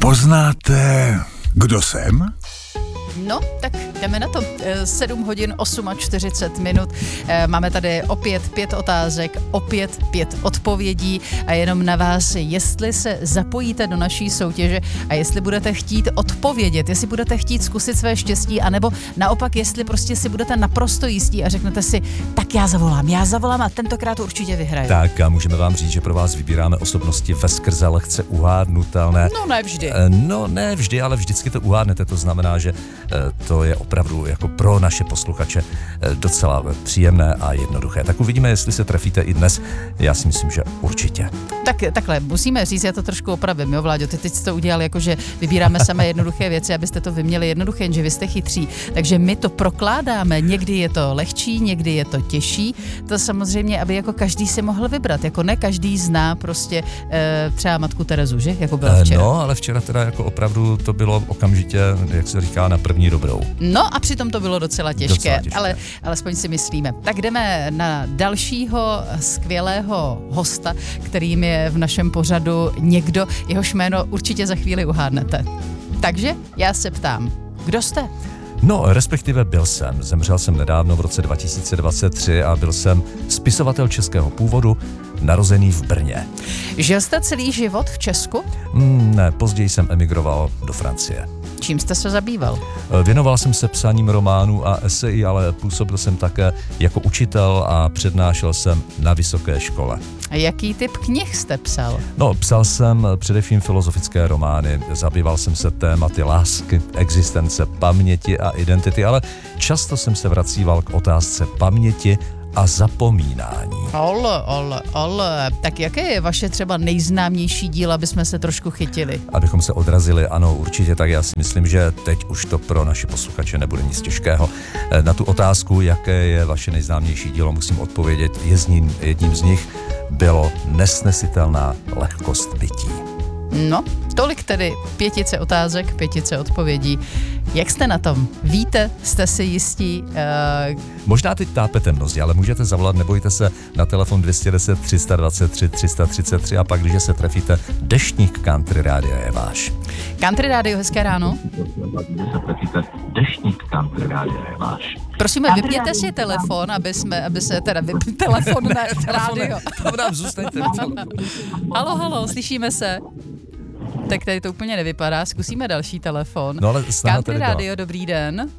Poznáte, kdo jsem? No, tak jdeme na to. 7 hodin 48 minut. Máme tady opět 5 otázek, opět 5 odpovědí a jenom na vás, jestli se zapojíte do naší soutěže a jestli budete chtít odpovědět, jestli budete chtít zkusit své štěstí, anebo naopak, jestli prostě si budete naprosto jistí a řeknete si, tak já zavolám a tentokrát to určitě vyhraju. Tak a můžeme vám říct, že pro vás vybíráme osobnosti veskrze lehce uhádnutelné. No ne vždy. No ne vždy, ale vždycky to uhádnete, to znamená, že to je opravdu jako pro naše posluchače docela příjemné a jednoduché. Tak uvidíme, jestli se trefíte i dnes. Já si myslím, že určitě. Tak takhle, musíme říct, já to trošku opravím, jo Vláďo, ty teď jsi to udělal jako, že vybíráme samé jednoduché věci, abyste to vy měli jednoduché, jenže vy jste chytří. Takže my to prokládáme, někdy je to lehčí, někdy je to těžší. To samozřejmě, aby jako každý si mohl vybrat, jako ne každý zná prostě třeba matku Terezu, že? Jako byla včera. No, ale včera teda jako opravdu to bylo okamžitě, jak se říká, na první dobrou. No a přitom to bylo docela těžké. Ale alespoň si myslíme. Tak jdeme na dalšího skvělého hosta, kterým je v našem pořadu někdo, jehož jméno určitě za chvíli uhádnete. Takže já se ptám, kdo jste? No, respektive byl jsem. Zemřel jsem nedávno v roce 2023 a byl jsem spisovatel českého původu, narozený v Brně. Žil jste celý život v Česku? Ne, později jsem emigroval do Francie. Čím jste se zabýval? Věnoval jsem se psáním románů a esejí, ale působil jsem také jako učitel a přednášel jsem na vysoké škole. A jaký typ knih jste psal? No, psal jsem především filozofické romány, zabýval jsem se tématy lásky, existence, paměti a identity, ale často jsem se vracíval k otázce paměti a zapomínání. Ale. Tak jaké je vaše třeba nejznámější dílo, aby jsme se trošku chytili? Abychom se odrazili, ano, určitě, tak já si myslím, že teď už to pro naše posluchače nebude nic těžkého. Na tu otázku, jaké je vaše nejznámější dílo, musím odpovědět. Jedním z nich bylo Nesnesitelná lehkost bytí. No, tolik tedy 5 otázek, 5 odpovědí. Jak jste na tom? Víte, jste si jistí? Možná teď tápete mnozí, ale můžete zavolat, nebojte se, na telefon 210 323 333 a pak, když se trefíte, Deštník Country Rádia je váš. Country Rádio, hezké ráno. Deštník Country Rádia je váš. Prosíme, vypněte si telefon, aby se teda telefon, ne, rádio. Tam nám zůstaňte. Halo, slyšíme se? Tak tady to úplně nevypadá, zkusíme další telefon. No ale Country Rádio, dobrý den.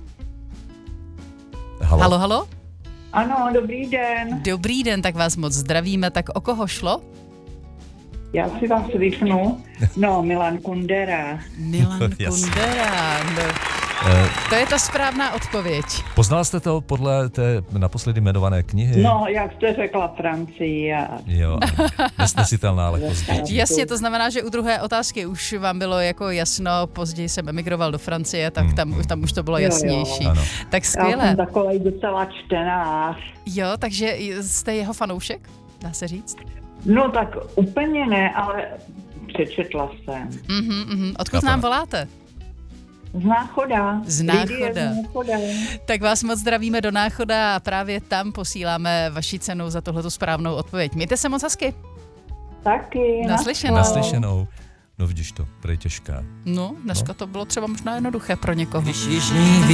Halo. Halo? Ano, dobrý den. Dobrý den, tak vás moc zdravíme. Tak o koho šlo? Já si vás vypnu. No, Milan Kundera. Milan Kundera. No. To je ta správná odpověď. Poznala jste to podle té naposledy jmenované knihy? No, jak jste řekla, Francie. Jo, Nesnesitelná lehkost bytí. Jasně, to znamená, že u druhé otázky už vám bylo jako jasno, později jsem emigroval do Francie, tak tam už to bylo jasnější. Jo. Tak Já skvěle. jsem takovej docela čtenář. Jo, takže jste jeho fanoušek, dá se říct? No tak úplně ne, ale přečetla jsem. Odkud nám voláte? Z Náchoda. Z Náchoda. Lidie z Náchoda. Tak vás moc zdravíme do Náchoda a právě tam posíláme vaši cenu za tuhletu správnou odpověď. Mějte se moc hezky. Taky. Naslyšenou. No vidíš to, bude těžká. No, dneska to bylo třeba možná jednoduché pro někoho.